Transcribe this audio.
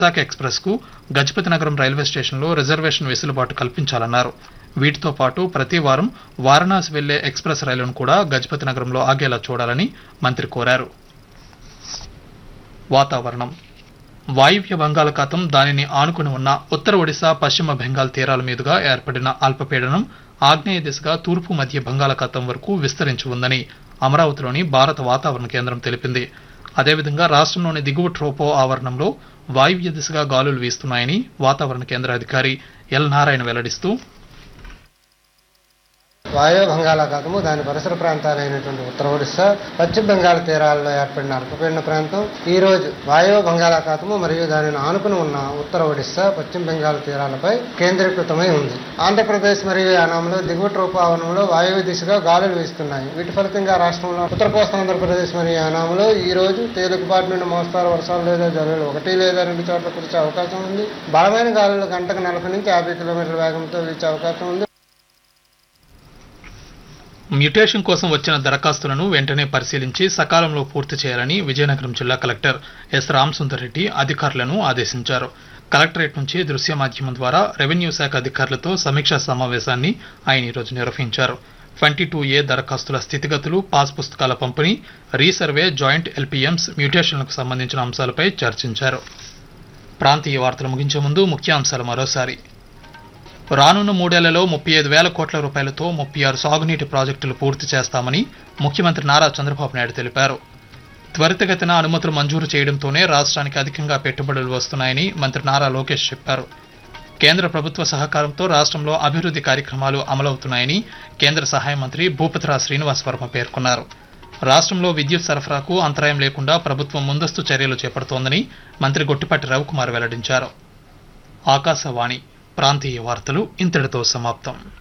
విశాఖ ఎక్స్ప్రెస్కు గజపతి నగరం రైల్వే స్టేషన్లో రిజర్వేషన్ వెసులుబాటు కల్పించాలన్నారు. వీటితో పాటు ప్రతి వారం వారణాసి వెళ్లే ఎక్స్ప్రెస్ రైలును కూడా గజపతి నగరంలో ఆగేలా చూడాలని మంత్రి కోరారు. వాతావరణం. వాయువ్య బంగాళాఖాతం, దానిని ఆనుకుని ఉన్న ఉత్తర ఒడిశా, పశ్చిమ బెంగాల్ తీరాల మీదుగా ఏర్పడిన అల్పపీడనం ఆగ్నేయ దిశగా తూర్పు మధ్య బంగాళాఖాతం వరకు విస్తరించి ఉందని అమరావతిలోని భారత వాతావరణ కేంద్రం తెలిపింది. అదేవిధంగా రాష్ట్రంలోని దిగువ ట్రోపో ఆవరణంలో వాయువ్య దిశగా గాలులు వీస్తున్నాయని వాతావరణ కేంద్ర అధికారి ఎల్ నారాయణ వెల్లడిస్తూ, వాయువ్య బంగాళాఖాతము, దాని పరిసర ప్రాంతాలైనటువంటి ఉత్తర ఒడిశా, పశ్చిమ బెంగాల్ తీరాల్లో ఏర్పడిన అల్పపీడన ప్రాంతం ఈ రోజు వాయువ్య బంగాళాఖాతము మరియు దానిని ఆనుకుని ఉన్న ఉత్తర ఒడిశా, పశ్చిమ బెంగాల్ తీరాలపై కేంద్రీకృతమై ఉంది. ఆంధ్రప్రదేశ్ మరియు యానాంలో దిగువ ట్రోపావరణంలో వాయువ్య దిశగా గాలులు వీస్తున్నాయి. వీటి ఫలితంగా రాష్ట్రంలో ఉత్తర కోస్తా ఆంధ్రప్రదేశ్ మరియు యానాంలో ఈ రోజు తేలికపాటి నుండి మోస్తారు వర్షాలు లేదా జల్లులు 1 లేదా 2 చోట్ల కురిసే అవకాశం ఉంది. బలమైన గాలులు గంటకు 40 నుంచి 50 కిలోమీటర్ల వేగంతో వీచే అవకాశం ఉంది. మ్యుటేషన్ కోసం వచ్చిన దరఖాస్తులను వెంటనే పరిశీలించి సకాలంలో పూర్తి చేయాలని విజయనగరం జిల్లా కలెక్టర్ ఎస్ రామసుందర్ రెడ్డి అధికారులను ఆదేశించారు. కలెక్టరేట్ నుంచి దృశ్య మాధ్యమం ద్వారా రెవెన్యూ శాఖ అధికారులతో సమీక్షా సమావేశాన్ని ఆయన ఈరోజు నిర్వహించారు. 22A దరఖాస్తుల స్థితిగతులు, పాస్ పుస్తకాల పంపిణీ, రీసర్వే, జాయింట్ ఎల్పీఎంస్, మ్యుటేషన్లకు సంబంధించిన అంశాలపై చర్చించారు. ప్రాంతీయ వార్తలు ముగించే ముందు ముఖ్యాంశాలు మరోసారి. రానున్న 3 ఏళ్లలో 35,000 కోట్ల రూపాయలతో 36 సాగునీటి ప్రాజెక్టులు పూర్తి చేస్తామని ముఖ్యమంత్రి నారా చంద్రబాబు నాయుడు తెలిపారు. త్వరితగతిన అనుమతులు మంజూరు చేయడంతోనే రాష్ట్రానికి అధికంగా పెట్టుబడులు వస్తున్నాయని మంత్రి నారా లోకేష్ చెప్పారు. కేంద్ర ప్రభుత్వ సహకారంతో రాష్ట్రంలో అభివృద్ధి కార్యక్రమాలు అమలవుతున్నాయని కేంద్ర సహాయ మంత్రి భూపతిరాజు శ్రీనివాస్ వర్మ పేర్కొన్నారు. రాష్ట్రంలో విద్యుత్ సరఫరాకు అంతరాయం లేకుండా ప్రభుత్వం ముందస్తు చర్యలు చేపడుతోందని మంత్రి గొట్టిపాటి రవికుమార్ వెల్లడించారు. ఆకాశవాణి ప్రాంతీయ వార్తలు ఇంతటితో సమాప్తం.